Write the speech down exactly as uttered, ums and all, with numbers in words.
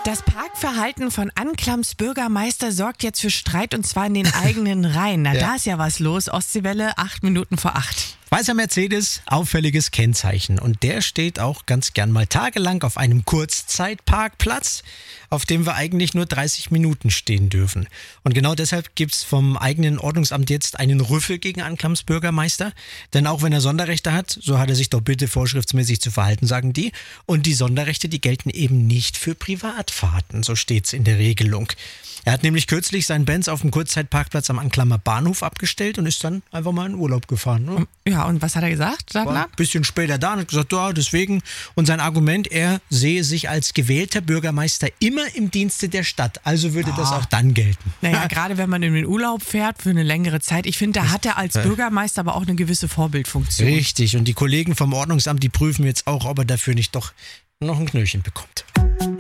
Das Parkverhalten von Anklamms Bürgermeister sorgt jetzt für Streit und zwar in den eigenen Reihen. Na, Ja. da ist ja was los. Ostseewelle, acht Minuten vor acht. Weißer Mercedes, auffälliges Kennzeichen. Und der steht auch ganz gern mal tagelang auf einem Kurzzeitparkplatz, auf dem wir eigentlich nur dreißig Minuten stehen dürfen. Und genau deshalb gibt's vom eigenen Ordnungsamt jetzt einen Rüffel gegen Anklamms Bürgermeister. Denn auch wenn er Sonderrechte hat, so hat er sich doch bitte vorschriftsmäßig zu verhalten, sagen die. Und die Sonderrechte, die gelten eben nicht für Privatfahrten, so steht's in der Regelung. Er hat nämlich kürzlich seinen Benz auf dem Kurzzeitparkplatz am Anklammer Bahnhof abgestellt und ist dann einfach mal in Urlaub gefahren. Ne? Ja, und was hat er gesagt? Sag War mal. ein bisschen später da und hat gesagt, ja, deswegen. Und sein Argument, er sehe sich als gewählter Bürgermeister immer im Dienste der Stadt. Also würde das auch dann gelten. Naja, gerade wenn man in den Urlaub fährt für eine längere Zeit. Ich finde, da hat er als Bürgermeister aber auch eine gewisse Vorbildfunktion. Richtig. Und die Kollegen vom Ordnungsamt, die prüfen jetzt auch, ob er dafür nicht doch noch ein Knöllchen bekommt.